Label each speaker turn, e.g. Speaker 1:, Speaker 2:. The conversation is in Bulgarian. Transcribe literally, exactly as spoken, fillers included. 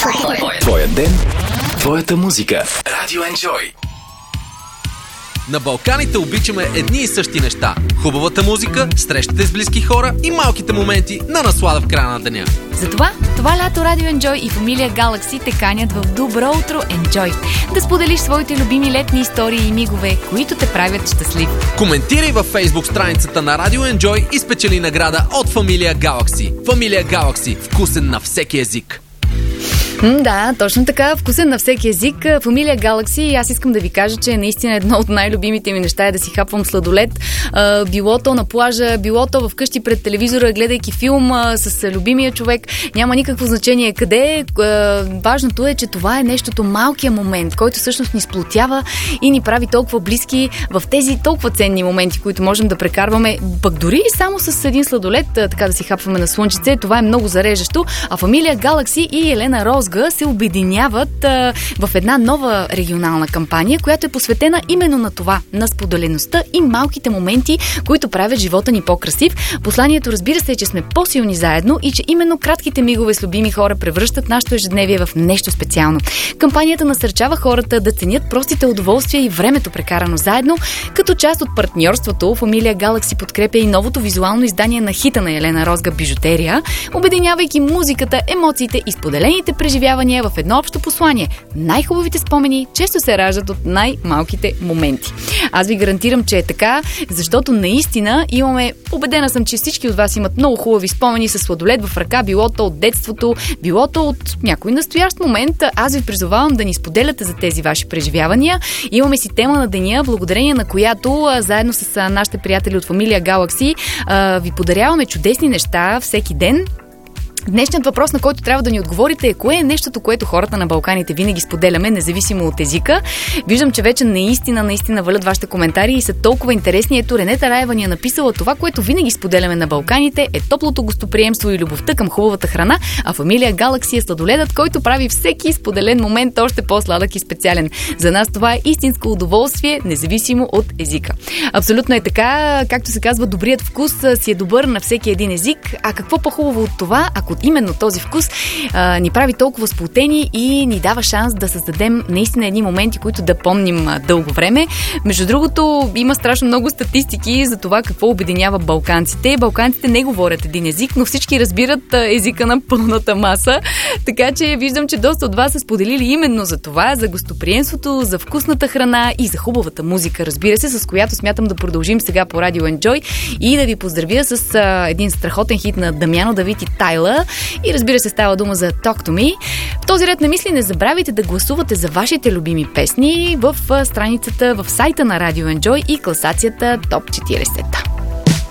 Speaker 1: Твоя ден, твоята музика. Радио Enjoy.
Speaker 2: На Балканите обичаме едни и същи неща. Хубавата музика, срещите с близки хора и малките моменти на наслада в края на деня.
Speaker 3: Затова това лято Радио Enjoy и фамилия Galaxy те канят в Добро утро Enjoy. Да споделиш своите любими летни истории и мигове, които те правят щастлив.
Speaker 2: Коментирай във Facebook страницата на Радио Enjoy и спечели награда от фамилия Galaxy. Фамилия Galaxy. Вкусен на всеки език.
Speaker 3: М, да, точно така, вкусен на всеки език. Фамилия Galaxy, и аз искам да ви кажа, че наистина едно от най-любимите ми неща е да си хапвам сладолед. А, билото на плажа, билото вкъщи пред телевизора, гледайки филм а, с любимия човек. Няма никакво значение къде. А, важното е, че това е нещото, малкия момент, който всъщност ни сплотява и ни прави толкова близки в тези толкова ценни моменти, които можем да прекарваме. Пък дори само с един сладолед, а, така да си хапваме на слънчице, това е много зареждащо. А фамилия Galaxy и Елена Розга се обединяват а, в една нова регионална кампания, която е посветена именно на това, на споделеността и малките моменти, които правят живота ни по-красив. Посланието, разбира се, е, че сме по-силни заедно и че именно кратките мигове с любими хора превръщат нашето ежедневие в нещо специално. Кампанията насърчава хората да ценят простите удоволствия и времето прекарано заедно. Като част от партньорството, фамилия Galaxy подкрепя и новото визуално издание на хита на Елена Розга "Бижутерия", обединявайки музиката, емоциите и споделените преживявания в едно общо послание. Най-хубавите спомени често се раждат от най-малките моменти. Аз ви гарантирам, че е така, защото наистина имаме, убедена съм, че всички от вас имат много хубави спомени с сладолед в ръка, билото от детството, билото от някой настоящ момент. Аз ви призовавам да ни споделяте за тези ваши преживявания. Имаме си тема на деня, благодарение на която заедно с нашите приятели от фамилия Galaxy ви подаряваме чудесни неща всеки ден. Днешният въпрос, на който трябва да ни отговорите, е: кое е нещото, което хората на Балканите винаги споделяме, независимо от езика? Виждам, че вече наистина, наистина валят вашите коментари и са толкова интересни. Ето, Ренета Раева ни е написала: това, което винаги споделяме на Балканите, е топлото гостоприемство и любовта към хубавата храна, а фамилия Galaxy е сладоледът, който прави всеки споделен момент още по-сладък и специален. За нас това е истинско удоволствие, независимо от езика. Абсолютно е така, както се казва, добрият вкус си е добър на всеки един език. А какво по-хубаво от това, ако именно този вкус а, ни прави толкова сплотени и ни дава шанс да създадем наистина едни моменти, които да помним а, дълго време. Между другото, има страшно много статистики за това какво обединява балканците. Балканците не говорят един език, но всички разбират а, езика на пълната маса. Така че виждам, че доста от вас са споделили именно за това, за гостоприемството, за вкусната храна и за хубавата музика, разбира се, с която смятам да продължим сега по Радио Enjoy и да ви поздравя с а, един страхотен хит на Дамяно Давид и Тайла. И разбира се, става дума за Talk to Me. В този ред на мисли не забравяйте да гласувате за вашите любими песни в страницата, в сайта на Радио Enjoy и класацията Топ четиридесет.